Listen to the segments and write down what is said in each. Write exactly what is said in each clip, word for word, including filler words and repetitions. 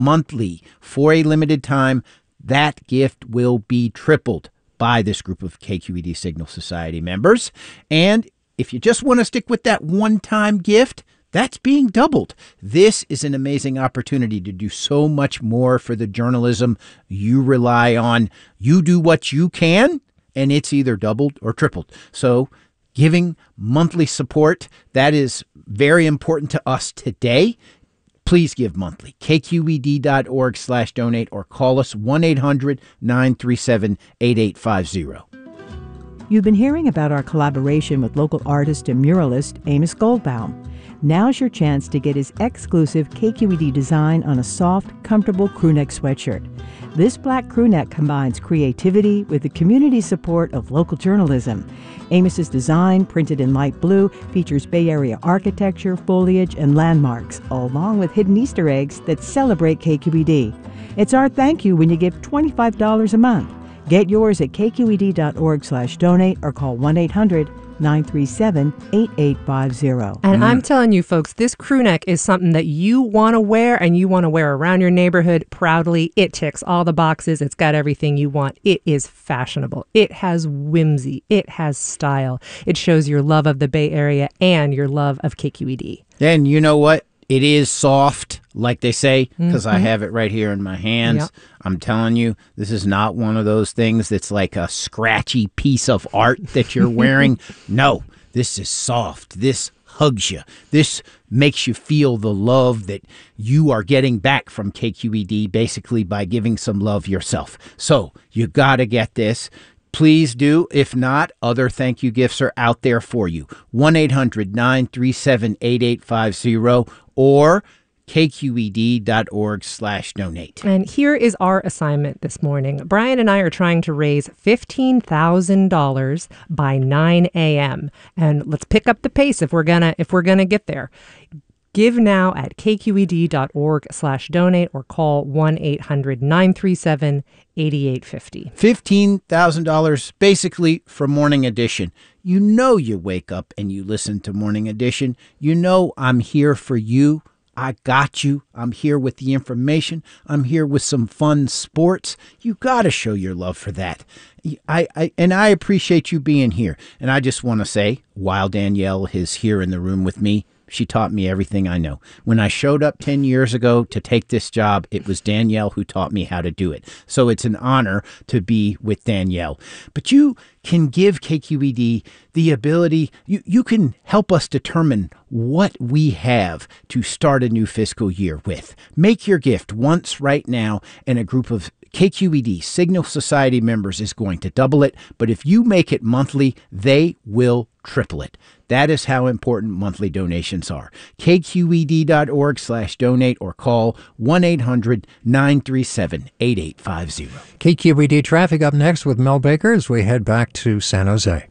monthly for a limited time, that gift will be tripled by this group of K Q E D Signal Society members. And if you just want to stick with that one-time gift, that's being doubled. This is an amazing opportunity to do so much more for the journalism you rely on. You do what you can, and it's either doubled or tripled. So giving monthly support, that is very important to us today. Please give monthly. K Q E D dot org slash donate or call us one eight hundred nine three seven eight eight five zero. You've been hearing about our collaboration with local artist and muralist Amos Goldbaum. Now's your chance to get his exclusive K Q E D design on a soft, comfortable crewneck sweatshirt. This black crewneck combines creativity with the community support of local journalism. Amos's design, printed in light blue, features Bay Area architecture, foliage, and landmarks, along with hidden Easter eggs that celebrate K Q E D. It's our thank you when you give twenty-five dollars a month. Get yours at K Q E D dot org slash donate or call one eight hundred nine three seven eight eight five zero. And mm. I'm telling you, folks, this crew neck is something that you want to wear and you want to wear around your neighborhood proudly. It ticks all the boxes. It's got everything you want. It is fashionable. It has whimsy. It has style. It shows your love of the Bay Area and your love of K Q E D. And you know what? It is soft, like they say, because mm-hmm. I have it right here in my hands. Yep. I'm telling you, this is not one of those things that's like a scratchy piece of art that you're wearing. No, this is soft. This hugs you. This makes you feel the love that you are getting back from K Q E D, basically by giving some love yourself. So you got to get this. Please do. If not, other thank you gifts are out there for you. one eight hundred nine three seven eight eight five zero or K Q E D dot org slash donate. And here is our assignment this morning. Brian and I are trying to raise fifteen thousand dollars by nine a.m. And let's pick up the pace if we're gonna if we're gonna get there. Give now at K Q E D dot org slash donate or call one eight hundred nine three seven eight eight five zero. fifteen thousand dollars basically for Morning Edition. You know you wake up and you listen to Morning Edition. You know I'm here for you. I got you. I'm here with the information. I'm here with some fun sports. You got to show your love for that. I, I and I appreciate you being here. And I just want to say, while Danielle is here in the room with me, she taught me everything I know. When I showed up ten years ago to take this job, it was Danielle who taught me how to do it. So it's an honor to be with Danielle. But you can give K Q E D the ability, you, you can help us determine what we have to start a new fiscal year with. Make your gift once right now, and a group of K Q E D Signal Society members is going to double it. But if you make it monthly, they will triple it. That is how important monthly donations are. K Q E D dot org slash donate or call one eight hundred nine three seven eight eight five zero. K Q E D traffic up next with Mel Baker as we head back to San Jose.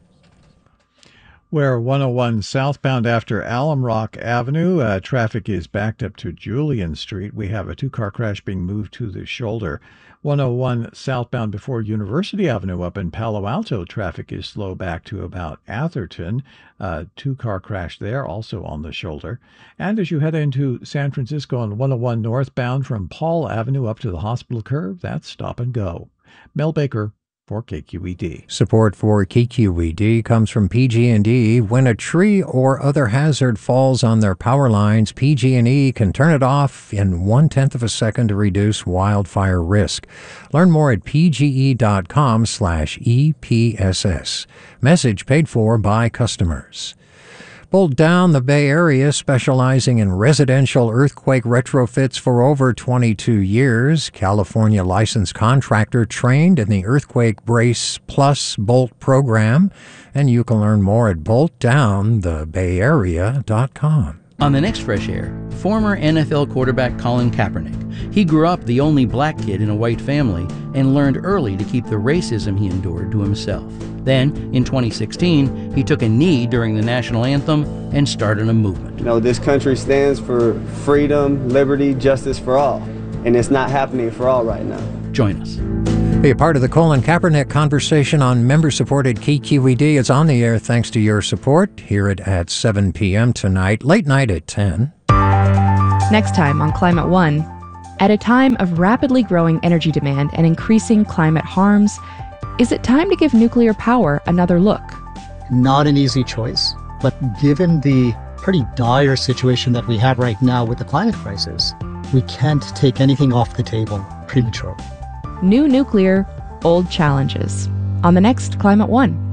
Where one oh one southbound after Alum Rock Avenue, uh, traffic is backed up to Julian Street. We have a two-car crash being moved to the shoulder. one oh one southbound before University Avenue up in Palo Alto, traffic is slow back to about Atherton. Uh, two-car crash there, also on the shoulder. And as you head into San Francisco on one oh one northbound from Paul Avenue up to the hospital curve, that's stop and go. Mel Baker for K Q E D. Support for K Q E D comes from P G and E. When a tree or other hazard falls on their power lines, P G and E can turn it off in one-tenth of a second to reduce wildfire risk. Learn more at P G E dot com slash E P S S. Message paid for by customers. Bolt Down, the Bay Area, specializing in residential earthquake retrofits for over twenty-two years. California licensed contractor trained in the Earthquake Brace Plus Bolt program. And you can learn more at bolt down the bay area dot com. On the next Fresh Air, former N F L quarterback Colin Kaepernick. He grew up the only black kid in a white family and learned early to keep the racism he endured to himself. Then, in twenty sixteen, he took a knee during the national anthem and started a movement. You know, this country stands for freedom, liberty, justice for all. And it's not happening for all right now. Join us. Be a part of the Colin Kaepernick conversation on member-supported K Q E D. It's on the air thanks to your support. Hear it at seven p.m. tonight, late night at ten. Next time on Climate One, At a time of rapidly growing energy demand and increasing climate harms, is it time to give nuclear power another look? Not an easy choice, but given the pretty dire situation that we have right now with the climate crisis, we can't take anything off the table prematurely. New nuclear, old challenges. On the next Climate One.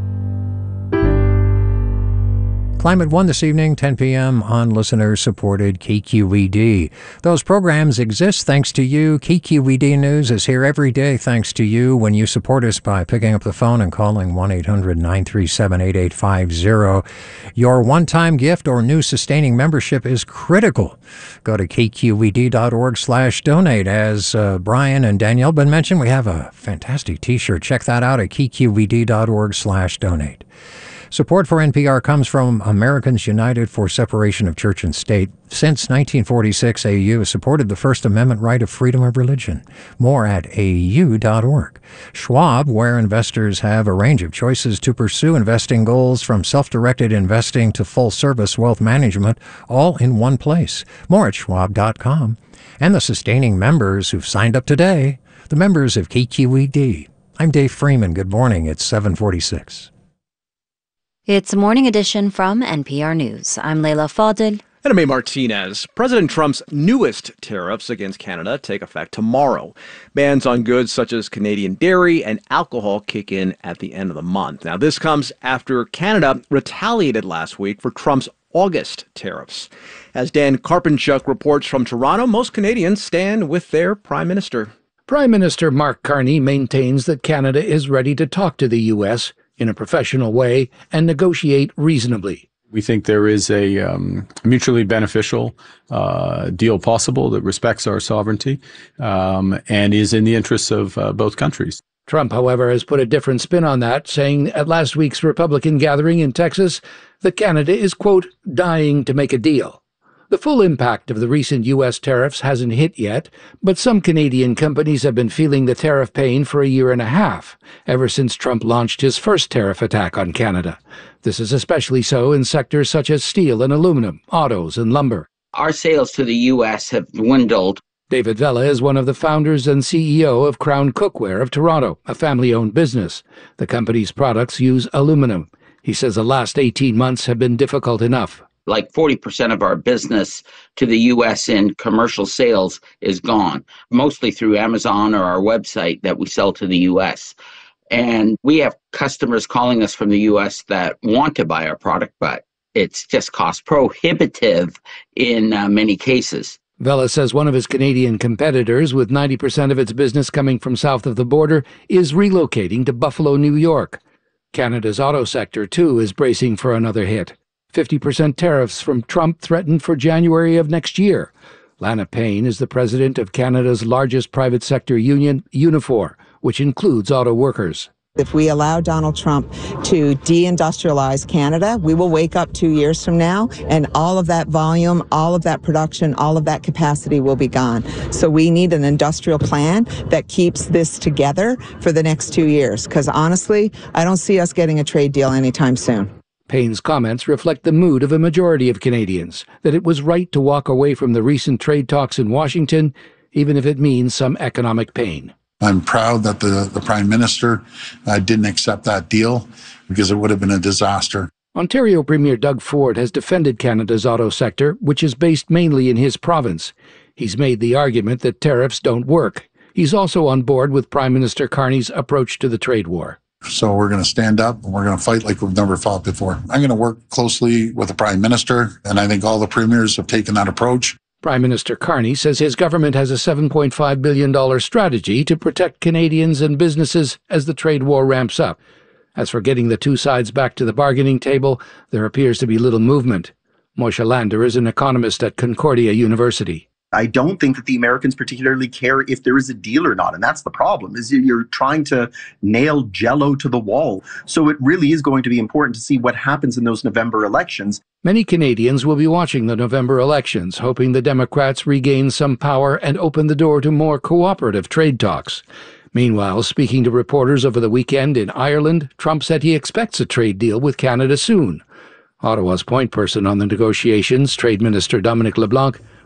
Climate One this evening, ten p.m. on listener-supported K Q E D. Those programs exist thanks to you. K Q E D News is here every day thanks to you when you support us by picking up the phone and calling one eight hundred nine three seven eight eight five zero. Your one-time gift or new sustaining membership is critical. Go to k q e d dot org slash donate. As uh, Brian and Danielle been mentioned, we have a fantastic T-shirt. Check that out at k q e d dot org slash donate. Support for N P R comes from Americans United for Separation of Church and State. Since nineteen forty-six, A U has supported the First Amendment right of freedom of religion. More at a u dot org. Schwab, where investors have a range of choices to pursue investing goals from self-directed investing to full-service wealth management, all in one place. More at schwab dot com. And the sustaining members who've signed up today, the members of K Q E D. I'm Dave Freeman. Good morning. It's seven forty-six. It's a morning edition from N P R News. I'm Leila Fadel. And I'm A. Martinez. President Trump's newest tariffs against Canada take effect tomorrow. Bans on goods such as Canadian dairy and alcohol kick in at the end of the month. Now, this comes after Canada retaliated last week for Trump's August tariffs. As Dan Karpenchuk reports from Toronto, most Canadians stand with their prime minister. Prime Minister Mark Carney maintains that Canada is ready to talk to the U S in a professional way and negotiate reasonably. We think there is a um, mutually beneficial uh, deal possible that respects our sovereignty um, and is in the interests of uh, both countries. Trump, however, has put a different spin on that, saying at last week's Republican gathering in Texas that Canada is, quote, dying to make a deal. The full impact of the recent U S tariffs hasn't hit yet, but some Canadian companies have been feeling the tariff pain for a year and a half, ever since Trump launched his first tariff attack on Canada. This is especially so in sectors such as steel and aluminum, autos, and lumber. Our sales to the U S have dwindled. David Vela is one of the founders and C E O of Crown Cookware of Toronto, a family-owned business. The company's products use aluminum. He says the last eighteen months have been difficult enough. Like forty percent of our business to the U S in commercial sales is gone, mostly through Amazon or our website that we sell to the U S. And we have customers calling us from the U S that want to buy our product, but it's just cost prohibitive in uh, many cases. Vela says one of his Canadian competitors, with ninety percent of its business coming from south of the border, is relocating to Buffalo, New York. Canada's auto sector, too, is bracing for another hit. fifty percent tariffs from Trump threatened for January of next year. Lana Payne is the president of Canada's largest private sector union, Unifor, which includes auto workers. If we allow Donald Trump to deindustrialize Canada, we will wake up two years from now and all of that volume, all of that production, all of that capacity will be gone. So we need an industrial plan that keeps this together for the next two years. Because honestly, I don't see us getting a trade deal anytime soon. Payne's comments reflect the mood of a majority of Canadians, that it was right to walk away from the recent trade talks in Washington, even if it means some economic pain. I'm proud that the, the Prime Minister uh, didn't accept that deal because it would have been a disaster. Ontario Premier Doug Ford has defended Canada's auto sector, which is based mainly in his province. He's made the argument that tariffs don't work. He's also on board with Prime Minister Carney's approach to the trade war. So we're going to stand up and we're going to fight like we've never fought before. I'm going to work closely with the Prime Minister, and I think all the premiers have taken that approach. Prime Minister Carney says his government has a seven point five billion dollars strategy to protect Canadians and businesses as the trade war ramps up. As for getting the two sides back to the bargaining table, there appears to be little movement. Moshe Lander is an economist at Concordia University. I don't think that the Americans particularly care if there is a deal or not. And that's the problem, is you're trying to nail Jell-O to the wall. So it really is going to be important to see what happens in those November elections. Many Canadians will be watching the November elections, hoping the Democrats regain some power and open the door to more cooperative trade talks. Meanwhile, speaking to reporters over the weekend in Ireland, Trump said he expects a trade deal with Canada soon. Ottawa's point person on the negotiations, Trade Minister Dominic LeBlanc,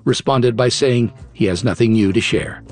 responded by saying he has nothing new to share.